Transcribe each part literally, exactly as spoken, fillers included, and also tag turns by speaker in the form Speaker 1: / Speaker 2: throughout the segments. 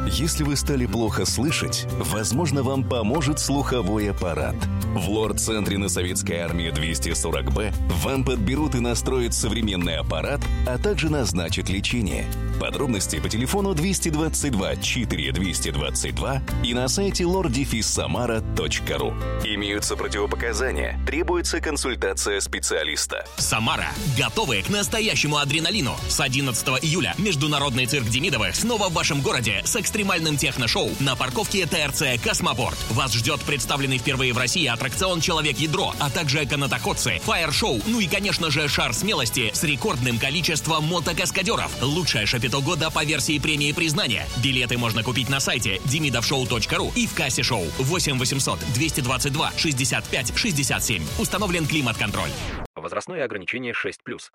Speaker 1: Если вы стали плохо слышать, возможно, вам поможет слуховой аппарат. В лор-центре на Советской армии двести сорок бэ вам подберут и настроят современный аппарат, а также назначат лечение. Подробности по телефону двести двадцать два четыре двести двадцать два и на сайте лор самара точка ру. Имеются противопоказания. Требуется консультация специалиста.
Speaker 2: Самара. Готовы к настоящему адреналину. С одиннадцатого июля Международный цирк Демидовых снова в вашем городе с экстремальным техношоу на парковке ТРЦ «Космопорт». Вас ждет представленный впервые в России аттракцион «Человек-ядро», а также канатоходцы, фаер-шоу, ну и, конечно же, шар смелости с рекордным количеством мотокаскадеров. Лучшее шапито года по версии премии признания. Билеты можно купить на сайте демидовшоу точка ру и в кассе шоу. восемь восемьсот двести двадцать два шестьдесят пять шестьдесят семь. Установлен климат-контроль. Возрастное ограничение шесть плюс.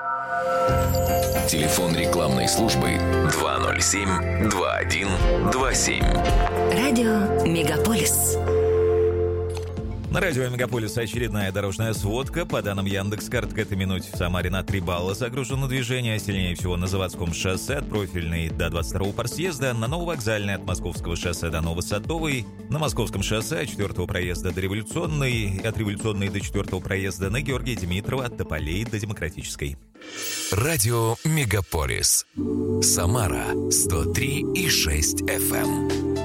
Speaker 1: Телефон рекламной службы два ноль семь два один два семь.
Speaker 3: Радио Мегаполис.
Speaker 4: На радио «Мегаполис» очередная дорожная сводка. По данным Яндекс.Карт, к этой минуте в Самаре на три балла загружено движение. Сильнее всего на Заводском шоссе от Профильной до двадцать второго парсъезда, на Нововокзальной от Московского шоссе до Новосадовой, на Московском шоссе от четвертого проезда до Революционной, от Революционной до четвертого проезда на Георгия Димитрова, от Тополей до Демократической.
Speaker 1: Радио «Мегаполис». Самара сто три и шесть эф эм.